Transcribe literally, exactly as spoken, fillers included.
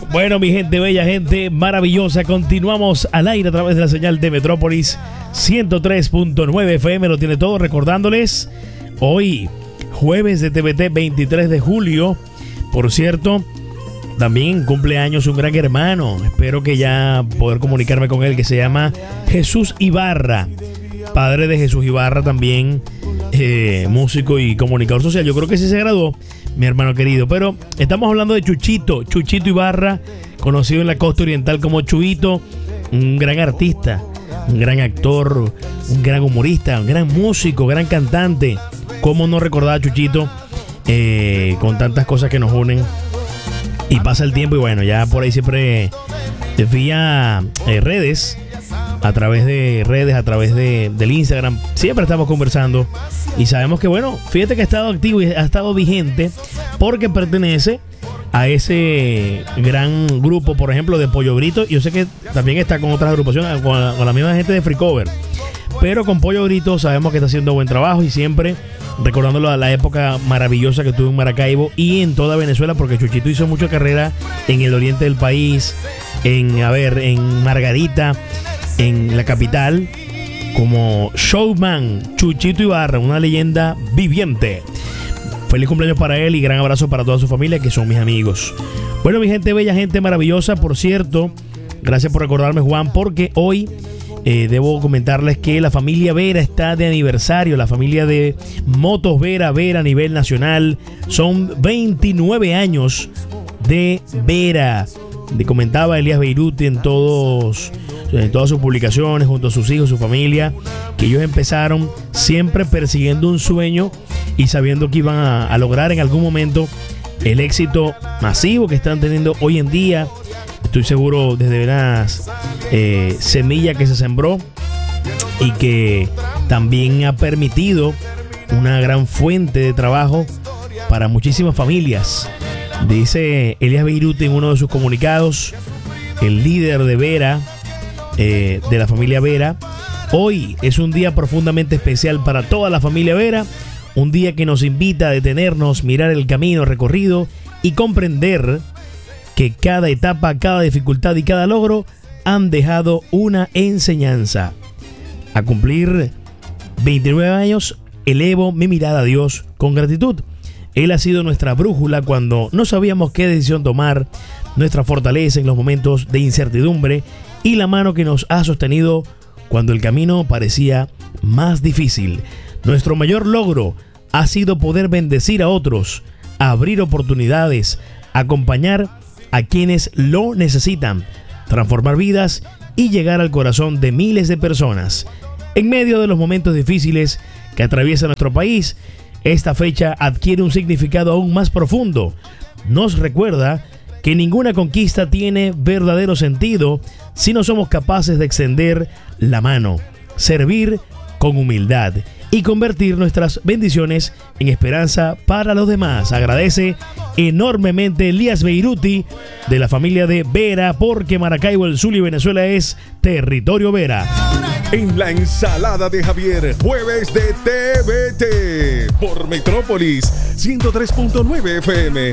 Bueno, mi gente bella, gente maravillosa, continuamos al aire a través de la señal de Metrópolis ciento tres punto nueve F M, lo tiene todo, recordándoles hoy, jueves de T V T, veintitrés de julio. Por cierto, también cumpleaños un gran hermano, espero que ya poder comunicarme con él, que se llama Jesús Ibarra, padre de Jesús Ibarra, también eh, músico y comunicador social. Yo creo que sí se graduó, mi hermano querido. Pero estamos hablando de Chuchito, Chuchito Ibarra, conocido en la costa oriental como Chuito, un gran artista, un gran actor, un gran humorista, un gran músico, gran cantante. ¿Cómo no recordar a Chuchito eh, con tantas cosas que nos unen? Y pasa el tiempo y bueno, ya por ahí siempre vía eh, redes, a través de redes, a través de, del Instagram, siempre estamos conversando y sabemos que bueno, fíjate que ha estado activo y ha estado vigente porque pertenece a ese gran grupo, por ejemplo, de Pollo Brito. Yo sé que también está con otras agrupaciones, con la, con la misma gente de Free Cover, pero con Pollo Brito sabemos que está haciendo buen trabajo y siempre recordándolo a la época maravillosa que tuvo en Maracaibo y en toda Venezuela, porque Chuchito hizo mucha carrera en el oriente del país, en, a ver, en Margarita, en la capital, como showman. Chuchito Ibarra, una leyenda viviente. Feliz cumpleaños para él y gran abrazo para toda su familia, que son mis amigos. Bueno, mi gente bella, gente maravillosa, por cierto, gracias por recordarme, Juan, porque hoy eh, debo comentarles que la familia Vera está de aniversario. La familia de Motos Vera, Vera a nivel nacional. Son veintinueve años de Vera. Le comentaba Elías Beiruti en todos en todas sus publicaciones, junto a sus hijos, su familia, que ellos empezaron siempre persiguiendo un sueño y sabiendo que iban a, a lograr en algún momento el éxito masivo que están teniendo hoy en día. Estoy seguro desde las eh, semillas que se sembró y que también ha permitido una gran fuente de trabajo para muchísimas familias. Dice Elías Beiruti en uno de sus comunicados, el líder de Vera, eh, de la familia Vera: hoy es un día profundamente especial para toda la familia Vera, un día que nos invita a detenernos, mirar el camino recorrido y comprender que cada etapa, cada dificultad y cada logro han dejado una enseñanza. A cumplir veintinueve años, elevo mi mirada a Dios con gratitud. Él ha sido nuestra brújula cuando no sabíamos qué decisión tomar, nuestra fortaleza en los momentos de incertidumbre y la mano que nos ha sostenido cuando el camino parecía más difícil. Nuestro mayor logro ha sido poder bendecir a otros, abrir oportunidades, acompañar a quienes lo necesitan, transformar vidas y llegar al corazón de miles de personas. En medio de los momentos difíciles que atraviesa nuestro país, esta fecha adquiere un significado aún más profundo. Nos recuerda que ninguna conquista tiene verdadero sentido si no somos capaces de extender la mano, servir con humildad y convertir nuestras bendiciones en esperanza para los demás. Agradece enormemente Elías Beiruti de la familia de Vera, porque Maracaibo, el Zulia y Venezuela es territorio Vera. En la ensalada de Javier, jueves de T V T por Metrópolis ciento tres punto nueve F M.